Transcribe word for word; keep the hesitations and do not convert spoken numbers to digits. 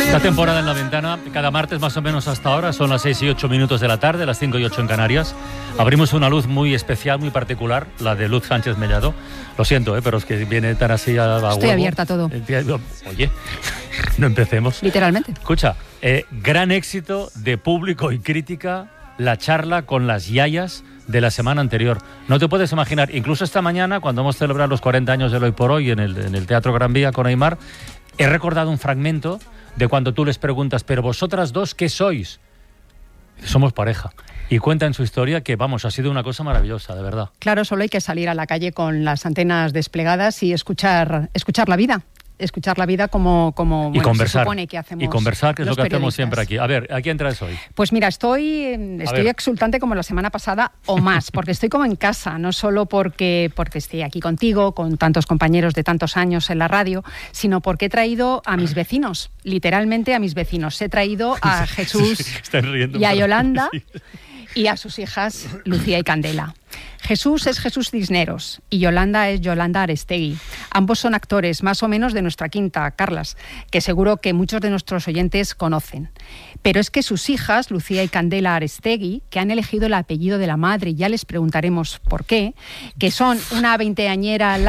Esta temporada en La Ventana, cada martes más o menos hasta ahora, son las seis y ocho minutos de la tarde, las cinco y ocho en Canarias. Abrimos una luz muy especial, muy particular, la de Luz Sánchez Mellado. Lo siento, ¿eh? Pero es que viene tan así a, a Estoy huevo. abierta a todo. Oye, no empecemos. Literalmente. Escucha, eh, gran éxito de público y crítica la charla con las yayas de la semana anterior. No te puedes imaginar, incluso esta mañana, cuando hemos celebrado los cuarenta años del Hoy por Hoy en el, en el Teatro Gran Vía con Aymar, he recordado un fragmento de cuando tú les preguntas, pero vosotras dos, ¿qué sois? Somos pareja. Y cuentan su historia que, vamos, ha sido una cosa maravillosa, de verdad. Claro, solo hay que salir a la calle con las antenas desplegadas y escuchar, escuchar la vida. Escuchar la vida como, como y bueno, conversar, se supone que hacemos. Y conversar, que es lo que hacemos periodistas. siempre aquí. A ver, ¿a quién traes hoy? Pues mira, estoy, estoy exultante como la semana pasada o más, porque estoy como en casa, no solo porque, porque estoy aquí contigo, con tantos compañeros de tantos años en la radio, sino porque he traído a mis vecinos, literalmente a mis vecinos. He traído a Jesús y a Yolanda y a sus hijas Lucía y Candela. Jesús es Jesús Cisneros y Yolanda es Yolanda Arestegui. Ambos son actores más o menos de nuestra quinta, Carlas, que seguro que muchos de nuestros oyentes conocen. Pero es que sus hijas, Lucía y Candela Arestegui, que han elegido el apellido de la madre, ya les preguntaremos por qué, que son una veinteañera